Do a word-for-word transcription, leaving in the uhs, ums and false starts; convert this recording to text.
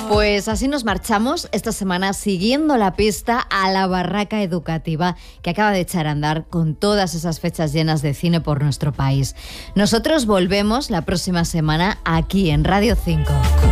Pues así nos marchamos esta semana siguiendo la pista a la barraca educativa que acaba de echar a andar con todas esas fechas llenas de cine por nuestro país. Nosotros volvemos la próxima semana aquí en Radio cinco.